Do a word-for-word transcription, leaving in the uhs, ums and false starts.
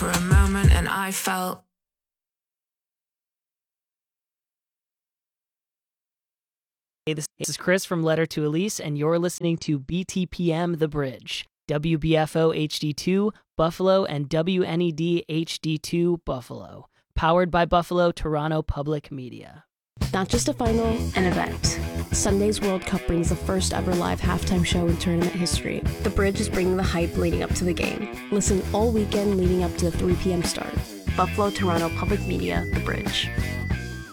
for a moment and I felt. Hey, this is Chris from Letter to Elise, and you're listening to B T P M The Bridge, W B F O H D two Buffalo and W N E D H D two Buffalo, powered by Buffalo Toronto Public Media. Not just a final, an event. Sunday's World Cup brings the first ever live halftime show in tournament history. The Bridge is bringing the hype leading up to the game. Listen all weekend leading up to the three p.m. start. Buffalo Toronto Public Media, The Bridge.